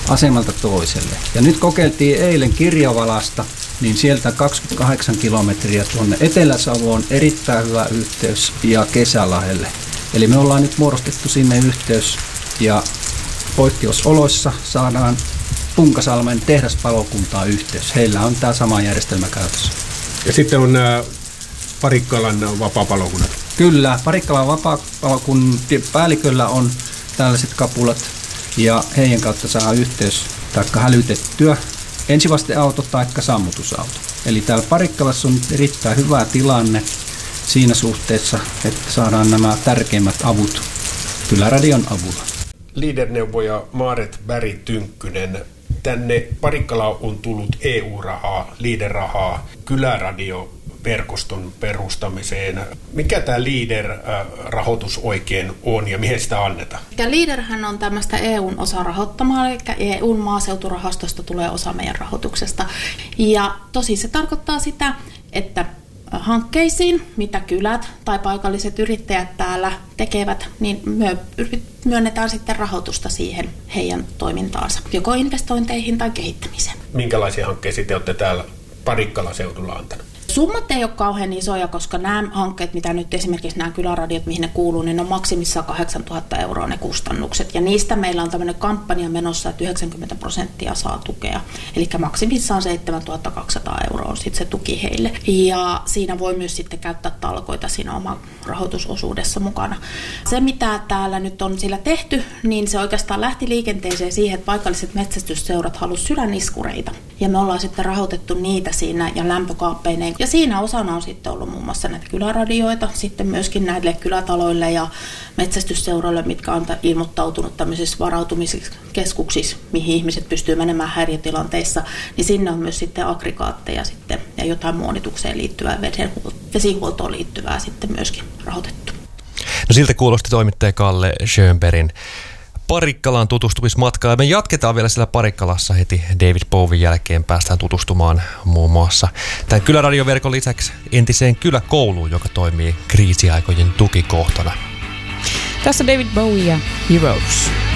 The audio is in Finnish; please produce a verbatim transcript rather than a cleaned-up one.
asemalta toiselle. Ja nyt kokeiltiin eilen Kirjavalasta, niin sieltä kaksikymmentäkahdeksan kilometriä tuonne Etelä-Savoon, erittäin hyvä yhteys, ja Kesälahdelle. Eli me ollaan nyt muodostettu sinne yhteys, ja poikkeusoloissa saadaan Punkasalmen tehdaspalokuntaa yhteys. Heillä on tämä sama järjestelmä käytössä. Ja sitten on nämä Parikkalan vapaapalokunnat. Kyllä, Parikkalan vapaapalokunnan päälliköllä on tällaiset kapulat, ja heidän kautta saa yhteys taikka hälytettyä ensivasteauto taikka sammutusauto. Eli täällä Parikkalassa on erittäin hyvä tilanne siinä suhteessa, että saadaan nämä tärkeimmät avut Kyläradion avulla. Leader-neuvoja Maaret Berg-Tynkkynen. Tänne Parikkalaan on tullut E U-rahaa, Leader-rahaa, Kyläradio-verkoston perustamiseen. Mikä tämä Leader-rahoitus oikein on ja mihin sitä annetaan? Leaderhän on tämmöistä E U:n osarahoittamaa, eli E U:n maaseuturahastosta tulee osa meidän rahoituksesta. Ja tosi se tarkoittaa sitä, että hankkeisiin, mitä kylät tai paikalliset yrittäjät täällä tekevät, niin myönnetään sitten rahoitusta siihen heidän toimintaansa, joko investointeihin tai kehittämiseen. Minkälaisia hankkeita te olette täällä Parikkalan seudulla antanut? Summat ei ole kauhean isoja, koska nämä hankkeet, mitä nyt esimerkiksi nämä kyläradiot, mihin ne kuuluu, niin ne on maksimissaan kahdeksantuhatta euroa ne kustannukset. Ja niistä meillä on tämmöinen kampanja menossa, että yhdeksänkymmentä prosenttia saa tukea. Eli maksimissaan seitsemäntuhatta kaksisataa euroa on sitten se tuki heille. Ja siinä voi myös sitten käyttää talkoita siinä oman rahoitusosuudessa mukana. Se, mitä täällä nyt on sillä tehty, niin se oikeastaan lähti liikenteeseen siihen, että paikalliset metsästysseurat halusivat sydäniskureita. Ja me ollaan sitten rahoitettu niitä siinä ja lämpökaappeineen. Ja siinä osana on sitten ollut muun muassa näitä kyläradioita, sitten myöskin näille kylätaloille ja metsästysseuroille, mitkä on ilmoittautunut tämmöisissä varautumiskeskuksissa, mihin ihmiset pystyy menemään häiriötilanteissa, niin sinne on myös sitten aggregaatteja sitten ja jotain muonitukseen liittyvää, vesihuoltoon liittyvää sitten myöskin rahoitettu. No siltä kuulosti toimittaja Kalle Schönbergin Parikkalaan tutustumismatkaa. Ja me jatketaan vielä siellä Parikkalassa heti David Bowien jälkeen. Päästään tutustumaan muun muassa tämän Kyläradioverkon lisäksi entiseen kyläkouluun, joka toimii kriisiaikojen tukikohtana. Tässä David Bowie ja Heroes.